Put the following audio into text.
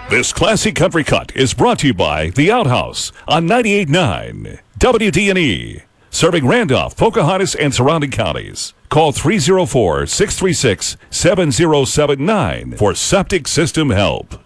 This classic country cut is brought to you by The Outhouse on 98.9 WDNE. Serving Randolph, Pocahontas, and surrounding counties. Call 304-636-7079 for septic system help.